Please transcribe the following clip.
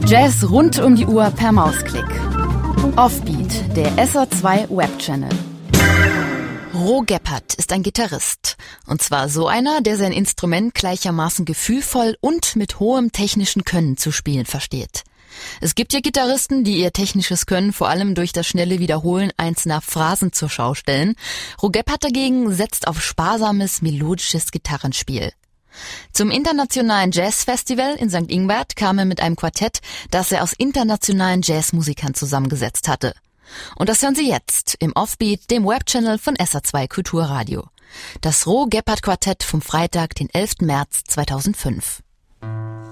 Jazz rund um die Uhr per Mausklick. Offbeat, der SR2 Webchannel. Ro Gebhardt ist ein Gitarrist. Und zwar so einer, der sein Instrument gleichermaßen gefühlvoll und mit hohem technischen Können zu spielen versteht. Es gibt ja Gitarristen, die ihr technisches Können vor allem durch das schnelle Wiederholen einzelner Phrasen zur Schau stellen. Ro Gebhardt dagegen setzt auf sparsames, melodisches Gitarrenspiel. Zum internationalen Jazzfestival in St. Ingbert kam er mit einem Quartett, das er aus internationalen Jazzmusikern zusammengesetzt hatte. Und das hören Sie jetzt im Offbeat, dem Webchannel von SR2 Kulturradio. Das Ro Gebhardt Quartett vom Freitag, den 11. März 2005.